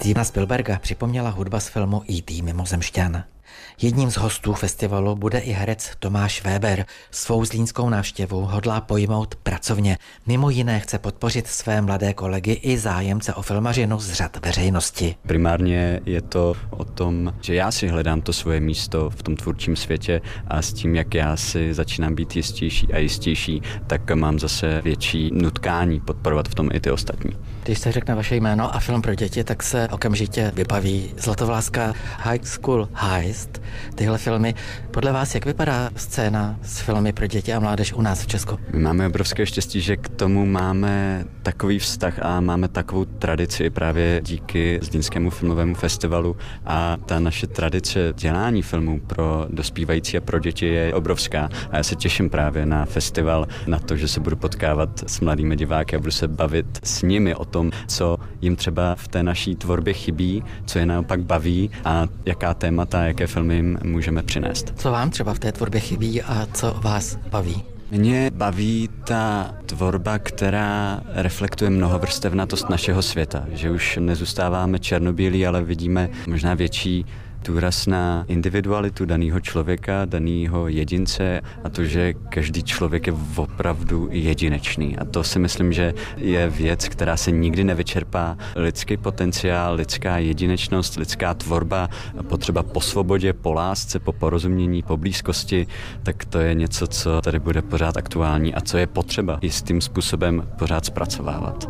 Stevena Spielberga připomněla hudba z filmu E.T. mimozemšťan. Jedním z hostů festivalu bude i herec Tomáš Weber. Svou zlínskou návštěvu hodlá pojmout pracovně. Mimo jiné chce podpořit své mladé kolegy i zájemce o filmařinu z řad veřejnosti. Primárně je to o tom, že já si hledám to svoje místo v tom tvůrčím světě a s tím, jak já si začínám být jistější a jistější, tak mám zase větší nutkání podporovat v tom i ty ostatní. Když se řekne vaše jméno a film pro děti, tak se okamžitě vybaví Zlatovláska, High School Heist. Tyhle filmy. Podle vás, jak vypadá scéna s filmy pro děti a mládež u nás v Česku? My máme obrovské štěstí, že k tomu máme takový vztah a máme takovou tradici právě díky Zlínskému filmovému festivalu a ta naše tradice dělání filmů pro dospívající a pro děti je obrovská a já se těším právě na festival, na to, že se budu potkávat s mladými diváky a budu se bavit s nimi o tom, co jim třeba v té naší tvorbě chybí, co je naopak baví a jaká témata, jaké filmy jim můžeme přinést. Co vám třeba v té tvorbě chybí a co vás baví? Mě baví ta tvorba, která reflektuje mnohovrstevnatost našeho světa, že už nezůstáváme černobílí, ale vidíme možná větší důraz na individualitu daného člověka, daného jedince a to, že každý člověk je opravdu jedinečný. A to si myslím, že je věc, která se nikdy nevyčerpá. Lidský potenciál, lidská jedinečnost, lidská tvorba, potřeba po svobodě, po lásce, po porozumění, po blízkosti, tak to je něco, co tady bude pořád aktuální a co je potřeba jistým způsobem pořád zpracovávat.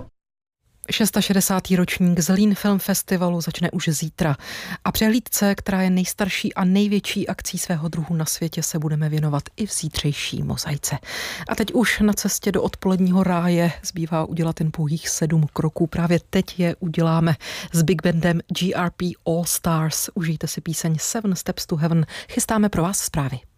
660. ročník Zlín Film Festivalu začne už zítra a přehlídce, která je nejstarší a největší akcí svého druhu na světě, se budeme věnovat i v zítřejší mozaice. A teď už na cestě do odpoledního ráje zbývá udělat jen pouhých 7 kroků. Právě teď je uděláme s Big Bandem GRP All Stars. Užijte si píseň Seven Steps to Heaven. Chystáme pro vás zprávy.